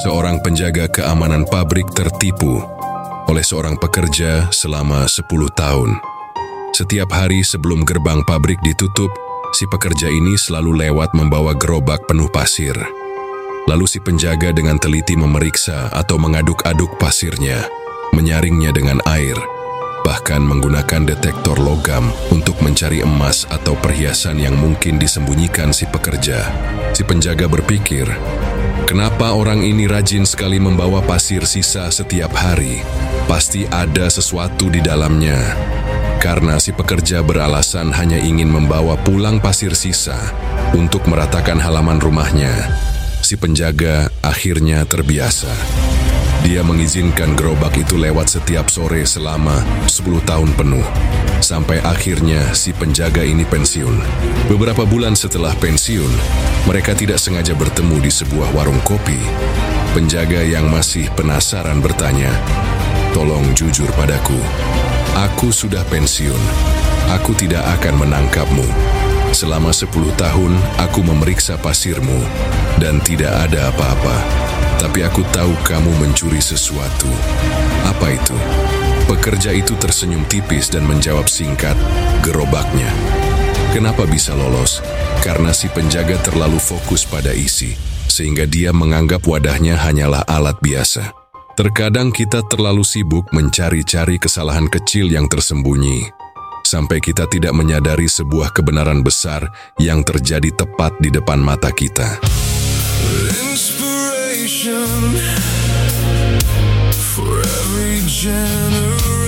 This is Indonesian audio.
Seorang penjaga keamanan pabrik tertipu oleh seorang pekerja selama 10 tahun. Setiap hari sebelum gerbang pabrik ditutup, si pekerja ini selalu lewat membawa gerobak penuh pasir. Lalu si penjaga dengan teliti memeriksa atau mengaduk-aduk pasirnya, menyaringnya dengan air, bahkan menggunakan detektor logam untuk mencari emas atau perhiasan yang mungkin disembunyikan si pekerja. Si penjaga berpikir, kenapa orang ini rajin sekali membawa pasir sisa setiap hari? Pasti ada sesuatu di dalamnya. Karena si pekerja beralasan hanya ingin membawa pulang pasir sisa untuk meratakan halaman rumahnya, si penjaga akhirnya terbiasa. Dia mengizinkan gerobak itu lewat setiap sore selama 10 tahun penuh. Sampai akhirnya si penjaga ini pensiun. Beberapa bulan setelah pensiun, mereka tidak sengaja bertemu di sebuah warung kopi. Penjaga yang masih penasaran bertanya, "Tolong jujur padaku. Aku sudah pensiun. Aku tidak akan menangkapmu. Selama 10 tahun aku memeriksa pasirmu dan tidak ada apa-apa. Tapi aku tahu kamu mencuri sesuatu. Apa itu?" Pekerja itu tersenyum tipis dan menjawab singkat, "Gerobaknya." Kenapa bisa lolos? Karena si penjaga terlalu fokus pada isi, sehingga dia menganggap wadahnya hanyalah alat biasa. Terkadang kita terlalu sibuk mencari-cari kesalahan kecil yang tersembunyi, sampai kita tidak menyadari sebuah kebenaran besar yang terjadi tepat di depan mata kita. Inspiration for every generation.